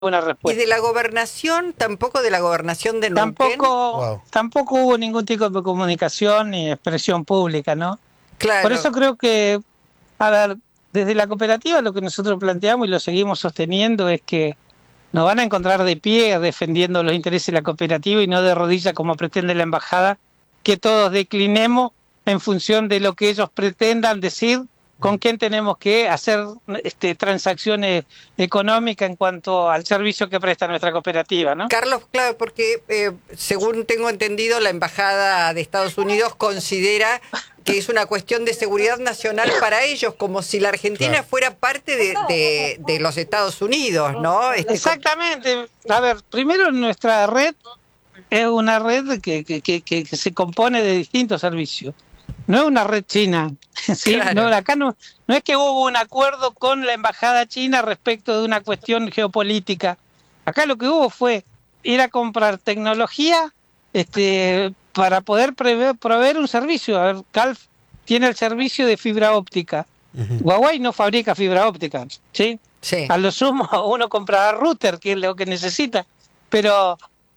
una ¿Y respuesta. de la gobernación, tampoco de la gobernación de Neuquén? Tampoco hubo ningún tipo de comunicación ni expresión pública, ¿no? Por Claro. eso creo que, a ver, desde la cooperativa lo que nosotros planteamos y lo seguimos sosteniendo es que nos van a encontrar de pie defendiendo los intereses de la cooperativa y no de rodillas como pretende la embajada, que todos declinemos en función de lo que ellos pretendan decir con quién tenemos que hacer transacciones económicas en cuanto al servicio que presta nuestra cooperativa, ¿no? Carlos, claro, porque según tengo entendido, la Embajada de Estados Unidos considera que es una cuestión de seguridad nacional para ellos, como si la Argentina fuera parte de los Estados Unidos, ¿no? Exactamente. A ver, primero nuestra red es una red que se compone de distintos servicios. No es una red china, ¿sí? Claro. No, acá no es que hubo un acuerdo con la embajada china respecto de una cuestión geopolítica. Acá lo que hubo fue ir a comprar tecnología para poder proveer un servicio. A ver, Calf tiene el servicio de fibra óptica. Huawei no fabrica fibra óptica, ¿sí? Sí. A lo sumo uno comprará router, que es lo que necesita. Pero,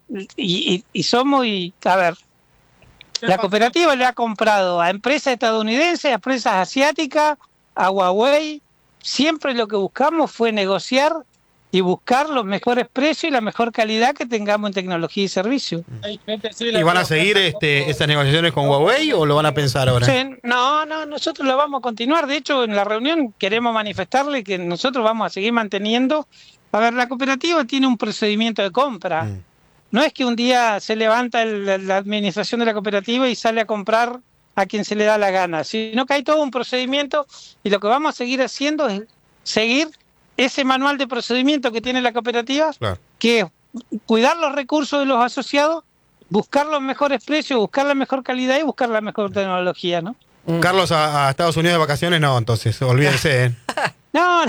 y somos, a ver, la cooperativa le ha comprado a empresas estadounidenses, a empresas asiáticas, a Huawei. Siempre lo que buscamos fue negociar y buscar los mejores precios y la mejor calidad que tengamos en tecnología y servicio. ¿Y van a seguir esas negociaciones con Huawei o lo van a pensar ahora? Sí, no, nosotros lo vamos a continuar. De hecho, en la reunión queremos manifestarle que nosotros vamos a seguir manteniendo. A ver, la cooperativa tiene un procedimiento de compra. No es que un día se levanta la administración de la cooperativa y sale a comprar a quien se le da la gana, sino que hay todo un procedimiento y lo que vamos a seguir haciendo es seguir ese manual de procedimiento que tiene la cooperativa, que es cuidar los recursos de los asociados, buscar los mejores precios, buscar la mejor calidad y buscar la mejor tecnología, ¿no? Carlos, a Estados Unidos de vacaciones no, entonces, olvídense, ¿eh? No,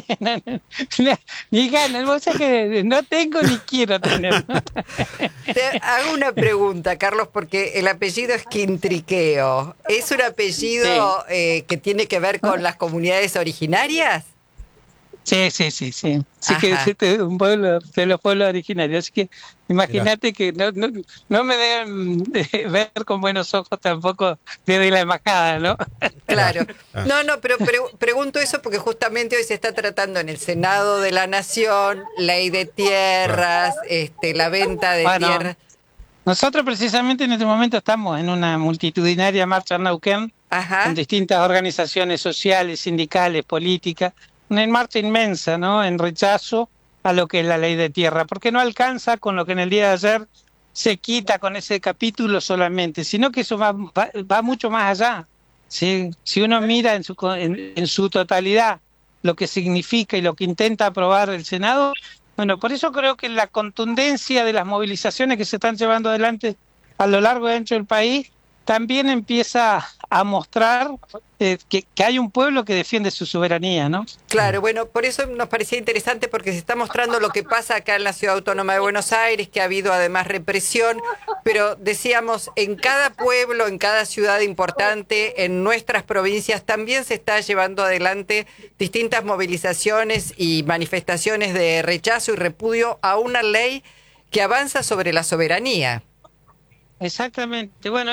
ni ganas, vos sabés que no tengo ni quiero tener. Te hago una pregunta, Carlos, porque el apellido es Quintriqueo. ¿Es un apellido que tiene que ver con las comunidades originarias? Sí. Sí que es un pueblo de los pueblos originarios. Así que imagínate que no me deben ver con buenos ojos tampoco desde la embajada, ¿no? Claro. No, pero pregunto eso porque justamente hoy se está tratando en el Senado de la Nación, ley de tierras, la venta de tierras. Nosotros precisamente en este momento estamos en una multitudinaria marcha en Neuquén, con distintas organizaciones sociales, sindicales, políticas, una marcha inmensa, ¿no?, en rechazo a lo que es la ley de tierra, porque no alcanza con lo que en el día de ayer se quita con ese capítulo solamente, sino que eso va mucho más allá. ¿Sí? Si uno mira en su totalidad lo que significa y lo que intenta aprobar el Senado, bueno, por eso creo que la contundencia de las movilizaciones que se están llevando adelante a lo largo y ancho del país también empieza a mostrar que hay un pueblo que defiende su soberanía, ¿no? Claro, bueno, por eso nos parecía interesante porque se está mostrando lo que pasa acá en la Ciudad Autónoma de Buenos Aires, que ha habido además represión, pero decíamos, en cada pueblo, en cada ciudad importante, en nuestras provincias, también se está llevando adelante distintas movilizaciones y manifestaciones de rechazo y repudio a una ley que avanza sobre la soberanía. Exactamente. Bueno,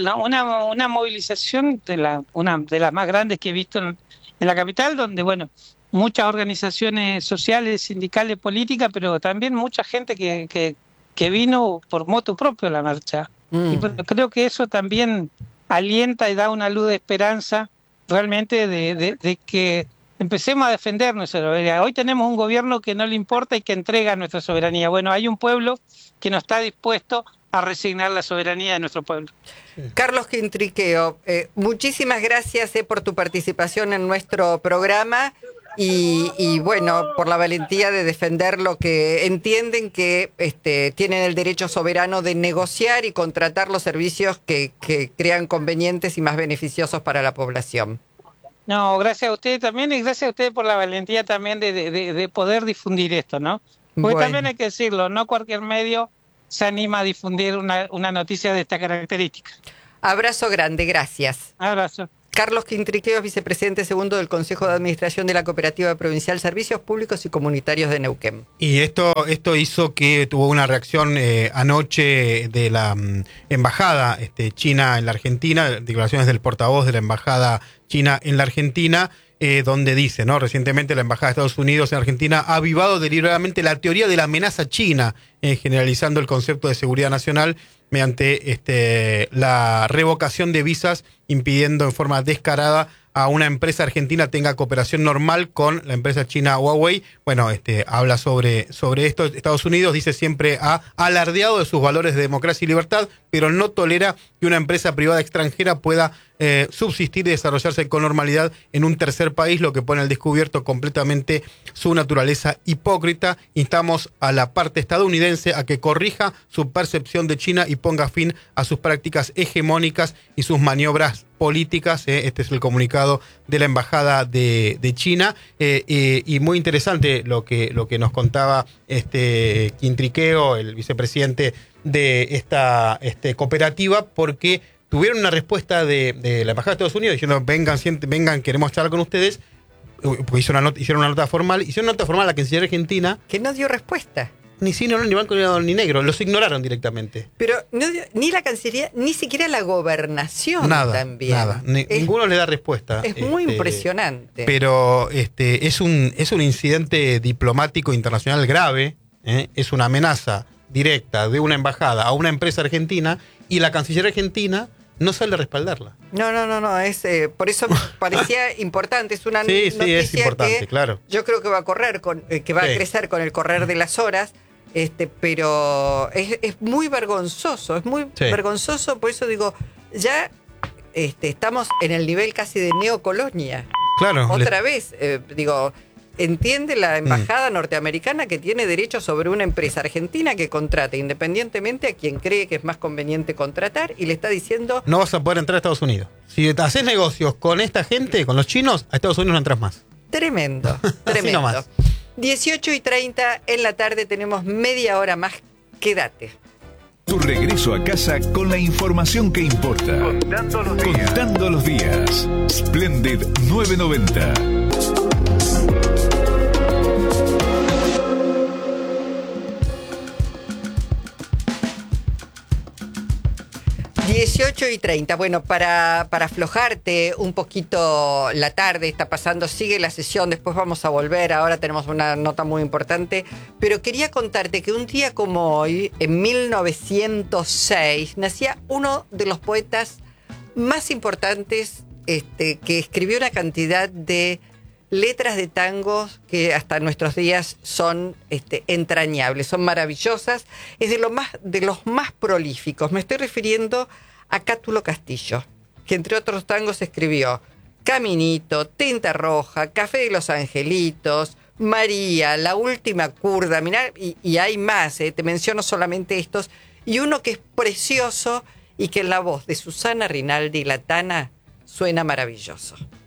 una movilización una de las más grandes que he visto en la capital, donde, bueno, muchas organizaciones sociales, sindicales, políticas, pero también mucha gente que vino por motu propio a la marcha. Y creo que eso también alienta y da una luz de esperanza realmente de que empecemos a defender nuestra soberanía. Hoy tenemos un gobierno que no le importa y que entrega nuestra soberanía. Bueno, hay un pueblo que no está dispuesto a resignar la soberanía de nuestro pueblo. Carlos Quintriqueo, muchísimas gracias por tu participación en nuestro programa y bueno, por la valentía de defender lo que entienden que tienen el derecho soberano de negociar y contratar los servicios que crean convenientes y más beneficiosos para la población. No, gracias a ustedes también y gracias a ustedes por la valentía también de poder difundir esto, ¿no? Porque también hay que decirlo, no cualquier medio se anima a difundir una noticia de esta característica. Abrazo grande, gracias. Abrazo. Carlos Quintriqueo es vicepresidente segundo del Consejo de Administración de la Cooperativa Provincial Servicios Públicos y Comunitarios de Neuquén. Y esto hizo que tuvo una reacción anoche de la embajada china en la Argentina, declaraciones del portavoz de la embajada china en la Argentina, donde dice, ¿no? Recientemente la embajada de Estados Unidos en Argentina ha avivado deliberadamente la teoría de la amenaza china, generalizando el concepto de seguridad nacional mediante la revocación de visas, impidiendo en forma descarada a una empresa argentina tenga cooperación normal con la empresa china Huawei. Bueno, habla sobre esto. Estados Unidos, dice, siempre ha alardeado de sus valores de democracia y libertad, pero no tolera que una empresa privada extranjera pueda subsistir y desarrollarse con normalidad en un tercer país, lo que pone al descubierto completamente su naturaleza hipócrita. Instamos a la parte estadounidense a que corrija su percepción de China y ponga fin a sus prácticas hegemónicas y sus maniobras políticas. Este es el comunicado de la embajada de China, y muy interesante lo que nos contaba Quintriqueo, el vicepresidente de esta cooperativa, porque tuvieron una respuesta de la embajada de Estados Unidos diciendo vengan, queremos charlar con ustedes, porque hicieron una nota formal a la Cancillería Argentina, que no dio respuesta. Ni sí, no, ni blanco ni negro, los ignoraron directamente. Pero no, ni la Cancillería, ni siquiera la Gobernación también. Nada, ninguno le da respuesta. Es muy impresionante. Pero es un incidente diplomático internacional grave, es una amenaza directa de una embajada a una empresa argentina, y la Cancillería Argentina no sale a respaldarla. No, por eso parecía importante, es una noticia es importante, que claro. Yo creo que va a correr, que va a crecer con el correr de las horas, pero es muy vergonzoso, vergonzoso, por eso digo, ya estamos en el nivel casi de neocolonia. Claro. Otra vez, entiende la embajada norteamericana que tiene derecho sobre una empresa argentina que contrata independientemente a quien cree que es más conveniente contratar, y le está diciendo: no vas a poder entrar a Estados Unidos. Si haces negocios con esta gente, con los chinos, a Estados Unidos no entras más. Tremendo. 18:30 en la tarde, tenemos media hora más. Quédate. Tu regreso a casa con la información que importa. Contando los días. Splendid 990. 18:30. Bueno, para aflojarte un poquito la tarde, está pasando, sigue la sesión, después vamos a volver, ahora tenemos una nota muy importante, pero quería contarte que un día como hoy, en 1906, nacía uno de los poetas más importantes, que escribió una cantidad de letras de tangos que hasta nuestros días son entrañables, son maravillosas, es de los más prolíficos. Me estoy refiriendo a Cátulo Castillo, que entre otros tangos escribió Caminito, Tinta Roja, Café de los Angelitos, María, La Última Curda, mirá, y hay más, te menciono solamente estos, y uno que es precioso y que en la voz de Susana Rinaldi, la Tana, suena maravilloso.